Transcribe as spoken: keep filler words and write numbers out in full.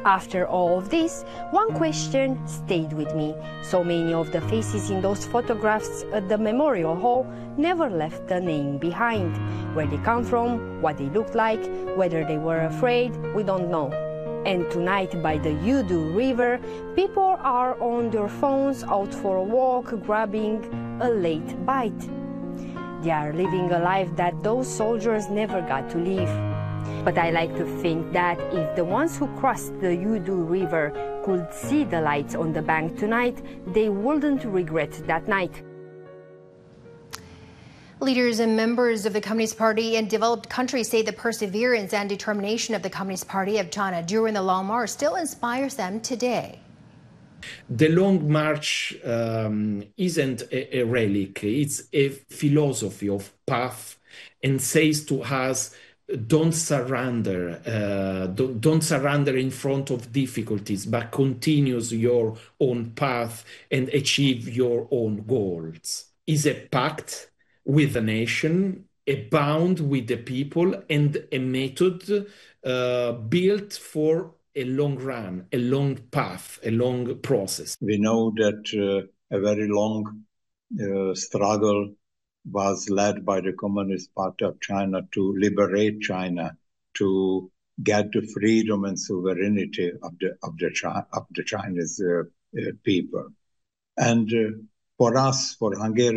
After all of this, one question stayed with me. So many of the faces in those photographs at the Memorial Hall never left the name behind. Where they come from, what they looked like, whether they were afraid, we don't know. And tonight by the Udu River, people are on their phones out for a walk, grabbing a late bite. They are living a life that those soldiers never got to live. But I like to think that if the ones who crossed the Udu River could see the lights on the bank tonight, they wouldn't regret that night. Leaders and members of the Communist Party in developed countries say the perseverance and determination of the Communist Party of China during the Long March still inspires them today. The Long March um, isn't a, a relic, it's a philosophy of path, and says to us, don't surrender, uh, don't, don't surrender in front of difficulties, but continues your own path and achieve your own goals. It's a pact with the nation, a bond with the people, and a method uh, built for a long run, a long path, a long process. We know that uh, a very long uh, struggle was led by the Communist Party of China to liberate China, to get the freedom and sovereignty of the of the, of the Chinese uh, uh, people. And uh, for us, for Hungary,